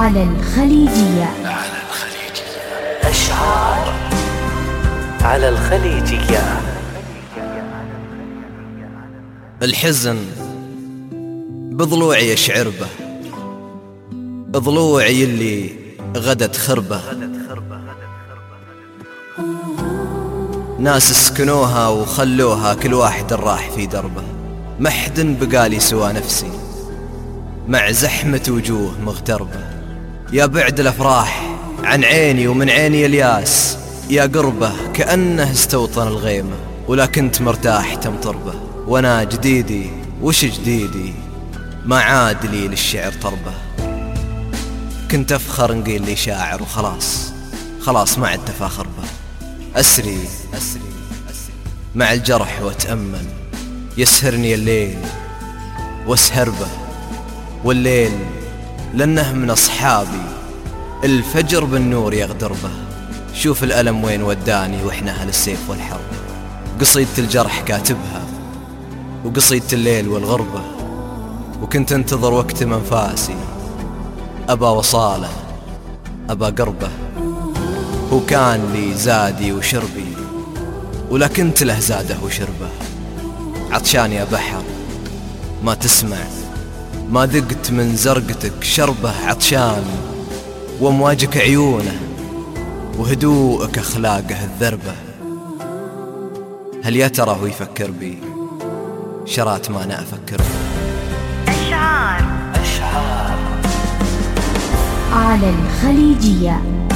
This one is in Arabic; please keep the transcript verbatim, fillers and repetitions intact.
على الخليجية. على الخليجية أشعار على الخليجية. الحزن بضلوعي يشعر به، ضلوعي اللي غدت خربه، ناس سكنوها وخلوها كل واحد راح في دربه، محد بقالي سوى نفسي مع زحمة وجوه مغتربة. يا بعد الأفراح عن عيني ومن عيني الياس، يا قربه كأنه استوطن الغيمة ولا كنت مرتاح تمطربه. وانا جديدي وش جديدي ما عاد لي للشعر طربه، كنت أفخر نقيل لي شاعر وخلاص خلاص ما عد تفاخر به. أسري أسري مع الجرح وأتأمل، يسهرني الليل واسهر به، والليل لأنه من أصحابي الفجر بالنور يغدر به. شوف الألم وين وداني وإحنا أهل السيف والحرب، قصيدة الجرح كاتبها وقصيدة الليل والغربة، وكنت انتظر وقت منفاسي أبا وصاله أبا قربه. هو كان لي زادي وشربي ولا كنت له زاده وشربه، عطشان يا بحر ما تسمع ما ذقت من زرقتك شربه، عطشان وامواجك عيونه وهدوءك أخلاقه الذربة. هل يا ترى هو يفكر بي شرات ما أنا أفكر بي؟ أشعار أشعار على الخليجية.